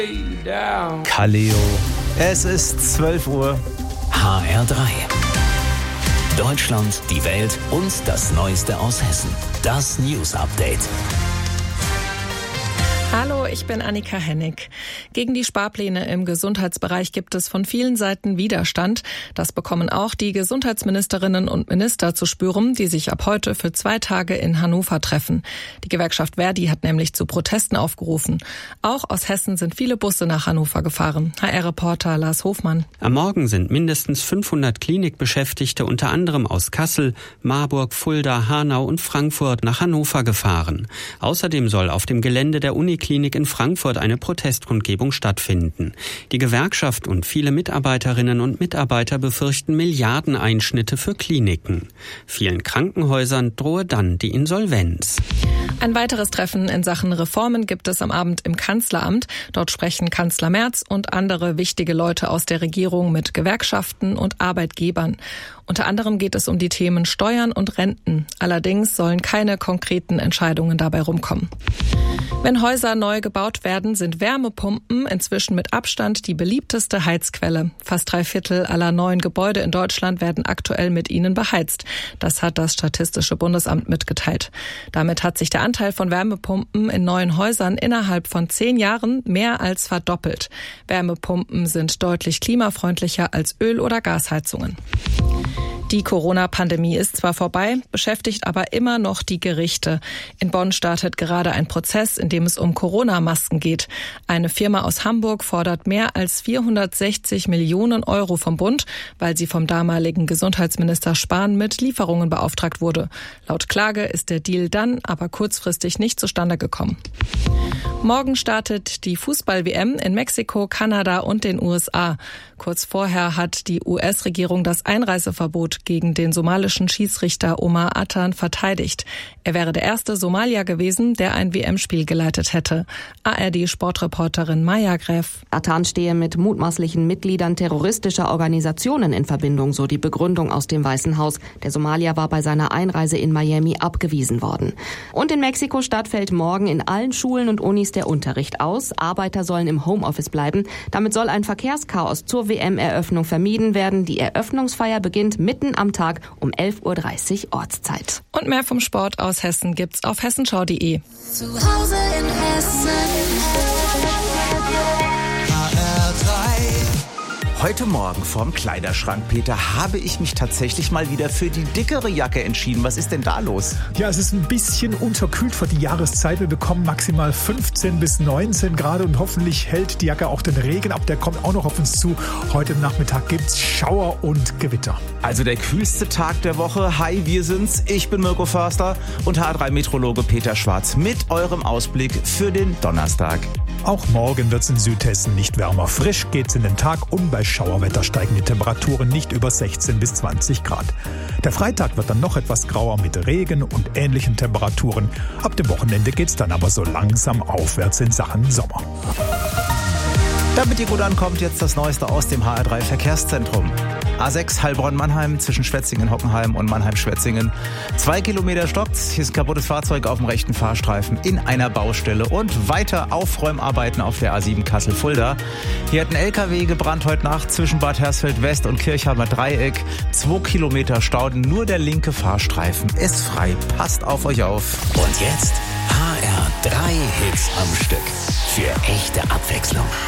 Kaleo. Es ist 12 Uhr. HR3. Deutschland, die Welt und das Neueste aus Hessen. Das News Update. Hallo, ich bin Annika Hennig. Gegen die Sparpläne im Gesundheitsbereich gibt es von vielen Seiten Widerstand. Das bekommen auch die Gesundheitsministerinnen und Minister zu spüren, die sich ab heute für 2 Tage in Hannover treffen. Die Gewerkschaft Verdi hat nämlich zu Protesten aufgerufen. Auch aus Hessen sind viele Busse nach Hannover gefahren. HR-Reporter Lars Hofmann. Am Morgen sind mindestens 500 Klinikbeschäftigte unter anderem aus Kassel, Marburg, Fulda, Hanau und Frankfurt nach Hannover gefahren. Außerdem soll auf dem Gelände der Uniklinik in Frankfurt eine Protestkundgebung stattfinden. Die Gewerkschaft und viele Mitarbeiterinnen und Mitarbeiter befürchten Milliardeneinschnitte für Kliniken. Vielen Krankenhäusern drohe dann die Insolvenz. Ein weiteres Treffen in Sachen Reformen gibt es am Abend im Kanzleramt. Dort sprechen Kanzler Merz und andere wichtige Leute aus der Regierung mit Gewerkschaften und Arbeitgebern. Unter anderem geht es um die Themen Steuern und Renten. Allerdings sollen keine konkreten Entscheidungen dabei rumkommen. Wenn Häuser neu gebaut werden, sind Wärmepumpen inzwischen mit Abstand die beliebteste Heizquelle. Fast 3/4 aller neuen Gebäude in Deutschland werden aktuell mit ihnen beheizt. Das hat das Statistische Bundesamt mitgeteilt. Damit hat sich der Anteil von Wärmepumpen in neuen Häusern innerhalb von 10 Jahren mehr als verdoppelt. Wärmepumpen sind deutlich klimafreundlicher als Öl- oder Gasheizungen. Die Corona-Pandemie ist zwar vorbei, beschäftigt aber immer noch die Gerichte. In Bonn startet gerade ein Prozess, in dem es um Corona-Masken geht. Eine Firma aus Hamburg fordert mehr als 460 Millionen Euro vom Bund, weil sie vom damaligen Gesundheitsminister Spahn mit Lieferungen beauftragt wurde. Laut Klage ist der Deal dann aber kurzfristig nicht zustande gekommen. Morgen startet die Fußball-WM in Mexiko, Kanada und den USA. Kurz vorher hat die US-Regierung das Einreiseverbot gegen den somalischen Schiedsrichter Omar Atan verteidigt. Er wäre der erste Somalier gewesen, der ein WM-Spiel geleitet hätte. ARD-Sportreporterin Maya Gräf. Atan stehe mit mutmaßlichen Mitgliedern terroristischer Organisationen in Verbindung, so die Begründung aus dem Weißen Haus. Der Somalier war bei seiner Einreise in Miami abgewiesen worden. Und in Mexiko-Stadt fällt morgen in allen Schulen und Unis der Unterricht aus. Arbeiter sollen im Homeoffice bleiben. Damit soll ein Verkehrschaos zur WM-Eröffnung vermieden werden. Die Eröffnungsfeier beginnt mitten am Tag um 11.30 Uhr Ortszeit. Und mehr vom Sport aus Hessen gibt's auf hessenschau.de. Zu Hause in Hessen. Heute Morgen vorm Kleiderschrank, Peter, habe ich mich tatsächlich mal wieder für die dickere Jacke entschieden. Was ist denn da los? Ja, es ist ein bisschen unterkühlt für die Jahreszeit. Wir bekommen maximal 15 bis 19 Grad und hoffentlich hält die Jacke auch den Regen ab. Der kommt auch noch auf uns zu. Heute Nachmittag gibt's Schauer und Gewitter. Also der kühlste Tag der Woche. Hi, wir sind's. Ich bin Mirko Förster und HR3-Meteorologe Peter Schwarz mit eurem Ausblick für den Donnerstag. Auch morgen wird's in Südhessen nicht wärmer. Frisch geht's in den Tag und bei Schauerwetter steigen die Temperaturen nicht über 16 bis 20 Grad. Der Freitag wird dann noch etwas grauer mit Regen und ähnlichen Temperaturen. Ab dem Wochenende geht's dann aber so langsam aufwärts in Sachen Sommer. Damit ihr gut ankommt, jetzt das Neueste aus dem HR3 Verkehrszentrum. A6 Heilbronn-Mannheim zwischen Schwetzingen-Hockenheim und Mannheim-Schwetzingen. 2 Kilometer stockt's. Hier ist ein kaputtes Fahrzeug auf dem rechten Fahrstreifen in einer Baustelle. Und weiter Aufräumarbeiten auf der A7 Kassel-Fulda. Hier hat ein LKW gebrannt heute Nacht zwischen Bad Hersfeld-West und Kirchheimer Dreieck. 2 Kilometer Stauden, nur der linke Fahrstreifen ist frei. Passt auf euch auf. Und jetzt HR3 Hits am Stück. Für echte Abwechslung.